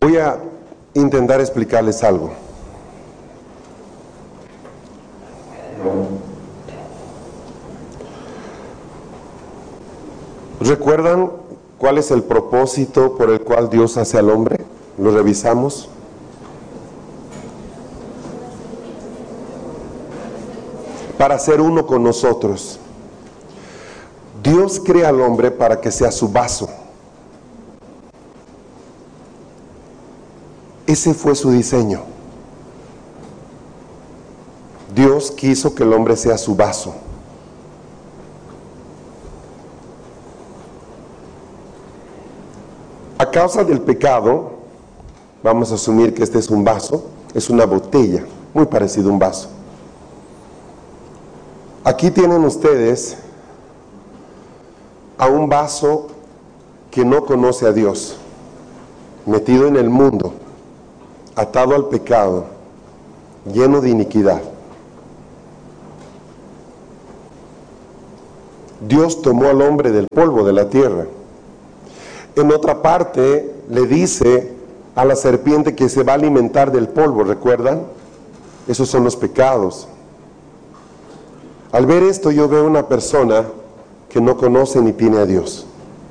Voy a intentar explicarles algo. ¿Recuerdan cuál es el propósito por el cual Dios hace al hombre? ¿Lo revisamos? Para ser uno con nosotros. Dios crea al hombre para que sea su vaso. Ese fue su diseño. Dios quiso que el hombre sea su vaso. A causa del pecado, vamos a asumir que este es un vaso, es una botella, muy parecido a un vaso. Aquí tienen ustedes a un vaso que no conoce a Dios, metido en el mundo, atado al pecado, lleno de iniquidad. Dios tomó al hombre del polvo de la tierra. En otra parte le dice a la serpiente que se va a alimentar del polvo, ¿recuerdan? Esos son los pecados. Al ver esto yo veo una persona que no conoce ni tiene a Dios.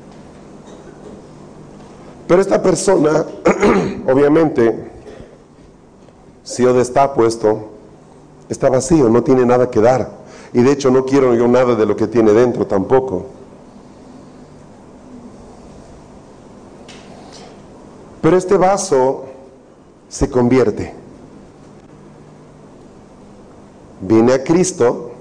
Pero esta persona, obviamente, si yo destapo esto, está vacío, no tiene nada que dar. Y de hecho no quiero yo nada de lo que tiene dentro tampoco. Pero este vaso se convierte. Viene a Cristo